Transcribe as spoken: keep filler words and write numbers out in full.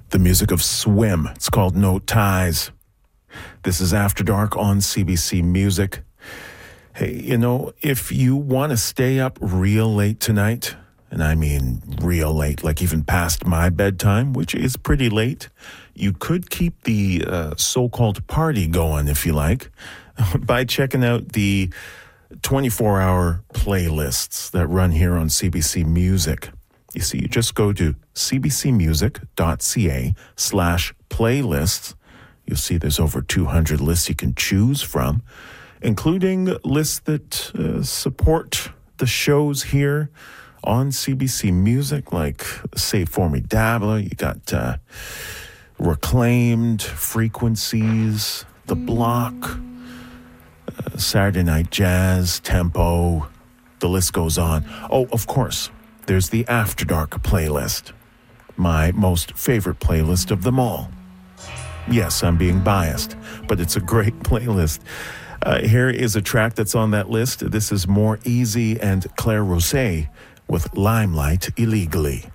the music of Swim. It's called No Ties. This is After Dark on C B C Music. Hey, you know, if you want to stay up real late tonight, and I mean real late, like even past my bedtime, which is pretty late, you could keep the uh, so-called party going, if you like, by checking out the twenty-four hour playlists that run here on C B C Music. You see, you just go to cbcmusic.ca slash playlists. You'll see there's over two hundred lists you can choose from, including lists that uh, support the shows here on C B C Music, like Say Formidable. You got uh, Reclaimed, Frequencies, The Block, uh, Saturday Night Jazz, Tempo. The list goes on. Oh, of course, there's the After Dark playlist, my most favorite playlist of them all. Yes, I'm being biased, but it's a great playlist. Uh, here is a track that's on that list. This is More Easy and Claire Rosé with Limelight Illegally.